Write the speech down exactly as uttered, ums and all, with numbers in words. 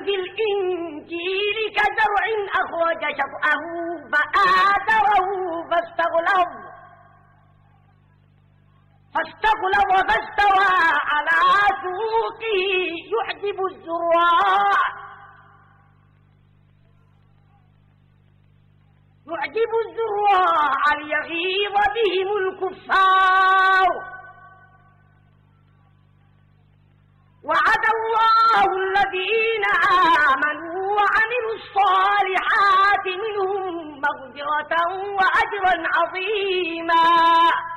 في الإنجيل كزرع أخرج شطأه فآزره فاستغلظ فاستغلظ فاستوى على سوقه يعجب الزراع يعجب الزراع ليغيظ بهم الكفار. وعد الله الذين آمنوا وعملوا الصالحات منهم مغفرة وأجرا عظيما.